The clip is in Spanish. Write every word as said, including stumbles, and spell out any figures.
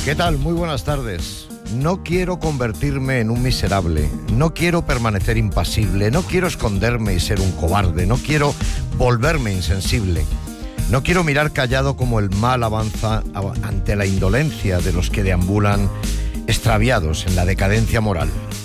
¿Qué tal? Muy buenas tardes. No quiero convertirme en un miserable, no quiero permanecer impasible, no quiero esconderme y ser un cobarde, no quiero volverme insensible. No quiero mirar callado como el mal avanza ante la indolencia de los que deambulan extraviados en la decadencia moral.